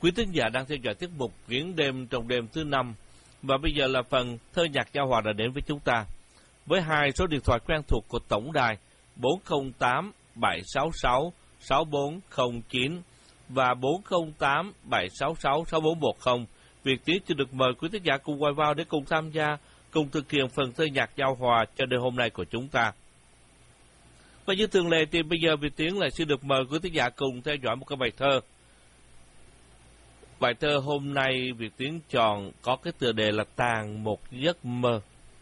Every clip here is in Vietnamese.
Quý thính giả đang theo dõi tiết mục Viễn đêm trong đêm thứ 5 và bây giờ là phần thơ nhạc giao hòa đã đến với chúng ta với hai số điện thoại quen thuộc của tổng đài 408 766 6409 và 408 766 6410. Việt Tiến xin được mời quý thính giả cùng quay vào để cùng tham gia, cùng thực hiện phần thơ nhạc giao hòa cho đêm hôm nay của chúng ta. Và như thường lệ thì bây giờ Việt Tiến lại xin được mời quý thính giả cùng theo dõi một cái bài thơ. Bài thơ hôm nay Việt Tiến chọn có cái tựa đề là Tàn một giấc mơ.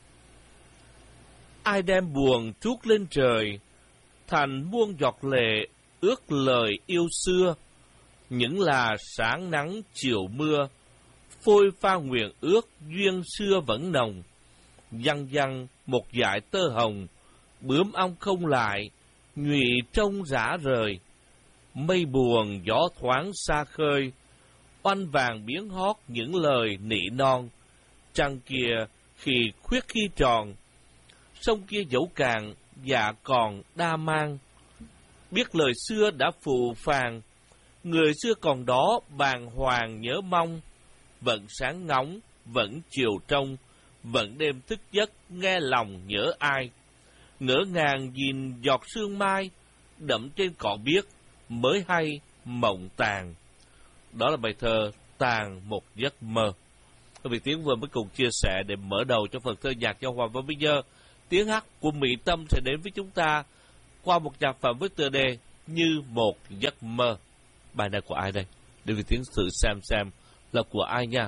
Ai đem buồn trút lên trời, thành muôn giọt lệ ước lời yêu xưa. Những là sáng nắng chiều mưa, phôi pha nguyện ước duyên xưa vẫn nồng. Văng văng một dải tơ hồng, bướm ong không lại, nhụy trông rã rời. Mây buồn gió thoáng xa khơi, oanh vàng biến hót những lời nỉ non. Trăng kia khi khuyết khi tròn, sông kia dẫu cạn dạ còn đa mang. Biết lời xưa đã phù phàng, người xưa còn đó bàng hoàng nhớ mong. Vẫn sáng ngóng, vẫn chiều trông, vẫn đêm thức giấc nghe lòng nhớ ai. Ngỡ ngàng nhìn giọt sương mai, đẫm trên cỏ biếc mới hay mộng tàn. Đó là bài thơ Tàn một giấc mơ. Việt Tiến vừa mới cùng chia sẻ để mở đầu cho phần thơ nhạc giao hòa. Và bây giờ tiếng hát của Mỹ Tâm sẽ đến với chúng ta qua một nhạc phẩm với tựa đề Như một giấc mơ. Bài này của ai đây? Để Việt Tiến thử xem là của ai nha.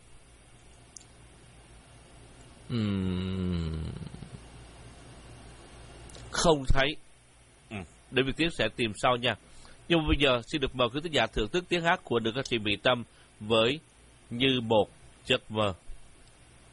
Không thấy. Để Việt Tiến sẽ tìm sau nha. Nhưng mà bây giờ xin được mời quý khán giả thưởng thức tiếng hát của nữ ca sĩ Mỹ Tâm với Như một giấc mơ.